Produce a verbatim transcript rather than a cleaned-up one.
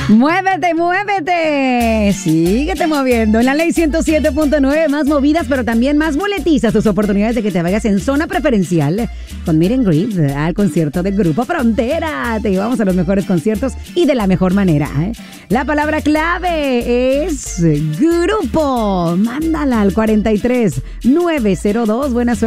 Muévete, muévete. Síguete moviendo. En la ley ciento siete punto nueve, más movidas, pero también más boletizas tus oportunidades de que te vayas en zona preferencial con Meet and Greet al concierto de Grupo Frontera. Te llevamos a los mejores conciertos y de la mejor manera, ¿eh? La palabra clave es grupo. Mándala al cuarenta y tres nueve cero dos. Buena suerte.